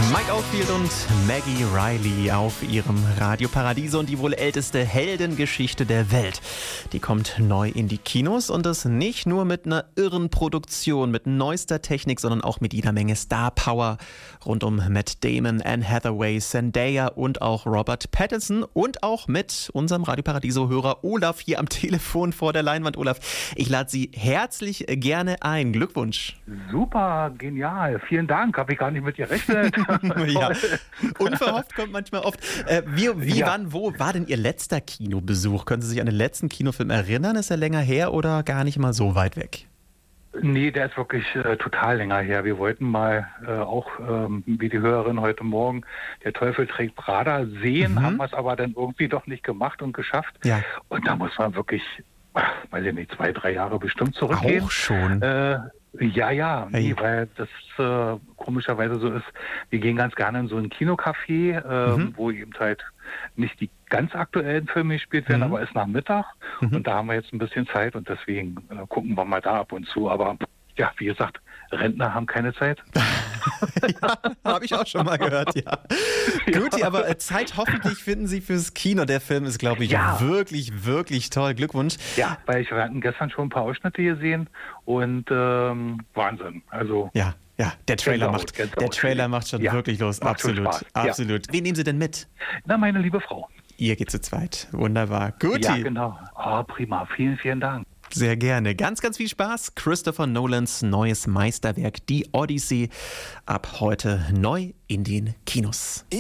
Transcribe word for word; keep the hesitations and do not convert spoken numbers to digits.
Mike Oldfield und Maggie Reilly auf ihrem Radio Paradiso und die wohl älteste Heldengeschichte der Welt. Die kommt neu in die Kinos und das nicht nur mit einer irren Produktion, mit neuester Technik, sondern auch mit jeder Menge Star Power rund um Matt Damon, Anne Hathaway, Zendaya und auch Robert Pattinson und auch mit unserem Radio Paradiso-Hörer Olaf hier am Telefon vor der Leinwand. Olaf, ich lade Sie herzlich gerne ein. Glückwunsch. Super, genial. Vielen Dank. Habe ich gar nicht mit gerechnet. Ja, unverhofft kommt manchmal oft. Äh, wie, wie Ja. wann, wo war denn Ihr letzter Kinobesuch? Können Sie sich an den letzten Kinofilm erinnern? Ist er länger her oder gar nicht mal so weit weg? Nee, der ist wirklich äh, total länger her. Wir wollten mal äh, auch, ähm, wie die Hörerin heute Morgen, Der Teufel trägt Prada sehen, Mhm. haben wir es aber dann irgendwie doch nicht gemacht und geschafft. Ja. Und da muss man wirklich, ach, weiß ich nicht, zwei, drei Jahre bestimmt zurückgehen. Auch schon. Äh, ja, ja, nee, Hey. weil das äh, komischerweise so ist, wir gehen ganz gerne in so ein Kinocafé, äh, Mhm. wo eben halt nicht die ganz aktuellen Filme gespielt werden, Mhm. aber ist nach Mittag Mhm. und da haben wir jetzt ein bisschen Zeit und deswegen äh, gucken wir mal da ab und zu, aber ja, wie gesagt, Rentner haben keine Zeit. Ja, habe ich auch schon mal gehört, ja. Gut, aber äh, Zeit hoffentlich finden Sie fürs Kino. Der Film ist, glaube ich, Ja. wirklich, wirklich toll. Glückwunsch. Ja, weil ich, wir hatten gestern schon ein paar Ausschnitte gesehen und ähm, Wahnsinn, also Ja, ja, der Trailer Gänsehaut, macht, Gänsehaut. der Trailer macht schon Ja, wirklich los. macht schon Absolut, Spaß. Ja. absolut. Wen nehmen Sie denn mit? na, meine liebe Frau. Ihr geht zu zweit. Wunderbar. Guti. Ja, genau. Ah, prima. Vielen, vielen Dank. Sehr gerne. Ganz, ganz viel Spaß. Christopher Nolans neues Meisterwerk, die Odyssey, ab heute neu in den Kinos.